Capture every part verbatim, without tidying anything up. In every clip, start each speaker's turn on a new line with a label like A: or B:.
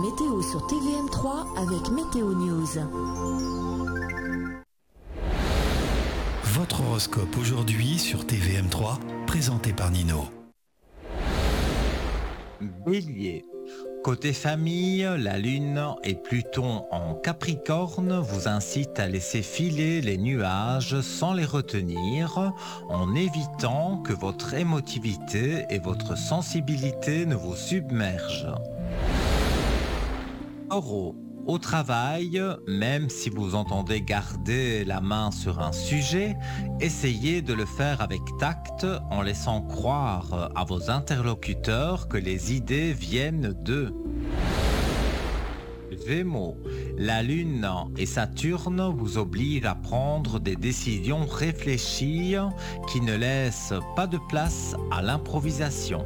A: météo sur T V M trois avec Météo News.
B: Votre horoscope aujourd'hui sur T V M trois, présenté par Nino.
C: Bélier. Côté famille, la Lune et Pluton en Capricorne vous incitent à laisser filer les nuages sans les retenir, en évitant que votre émotivité et votre sensibilité ne vous submergent. Taureau. Au travail, même si vous entendez garder la main sur un sujet, essayez de le faire avec tact en laissant croire à vos interlocuteurs que les idées viennent d'eux. Gémeaux, la Lune et Saturne vous obligent à prendre des décisions réfléchies qui ne laissent pas de place à l'improvisation.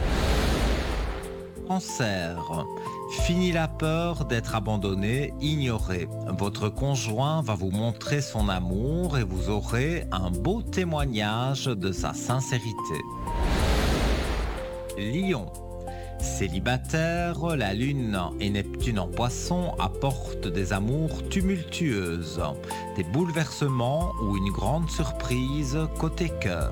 C: Cancer. Fini la peur d'être abandonné, ignoré. Votre conjoint va vous montrer son amour et vous aurez un beau témoignage de sa sincérité. Lion. Célibataire, la Lune et Neptune en Poisson apportent des amours tumultueuses, des bouleversements ou une grande surprise côté cœur.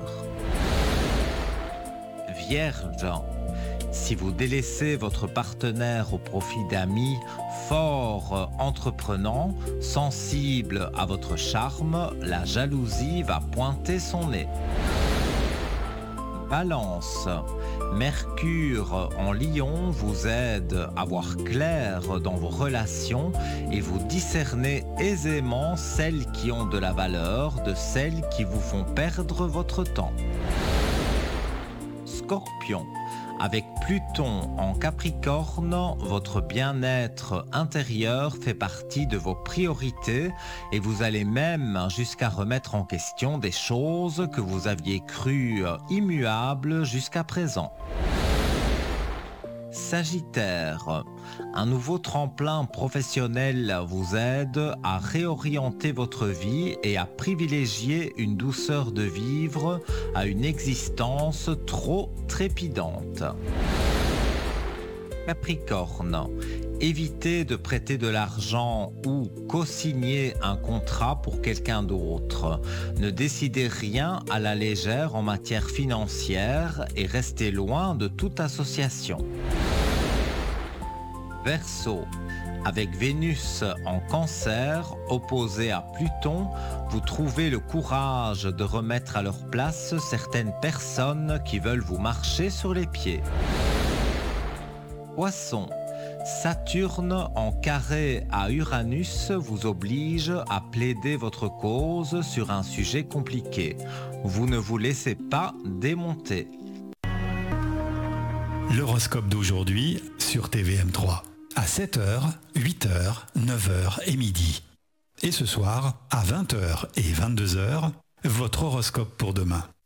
C: Vierge. Si vous délaissez votre partenaire au profit d'amis forts, entreprenants, sensibles à votre charme, la jalousie va pointer son nez. Balance. Mercure en Lion vous aide à voir clair dans vos relations et vous discernez aisément celles qui ont de la valeur de celles qui vous font perdre votre temps. Scorpion. Avec Pluton en Capricorne, votre bien-être intérieur fait partie de vos priorités et vous allez même jusqu'à remettre en question des choses que vous aviez crues immuables jusqu'à présent. Sagittaire, un nouveau tremplin professionnel vous aide à réorienter votre vie et à privilégier une douceur de vivre à une existence trop trépidante. Capricorne, évitez de prêter de l'argent ou co-signer un contrat pour quelqu'un d'autre. Ne décidez rien à la légère en matière financière et restez loin de toute association. Verseau, avec Vénus en Cancer, opposée à Pluton, vous trouvez le courage de remettre à leur place certaines personnes qui veulent vous marcher sur les pieds. Poisson, Saturne en carré à Uranus vous oblige à plaider votre cause sur un sujet compliqué. Vous ne vous laissez pas démonter.
B: L'horoscope d'aujourd'hui sur T V M trois. À sept heures, huit heures, neuf heures et midi. Et ce soir, à vingt heures et vingt-deux heures, votre horoscope pour demain.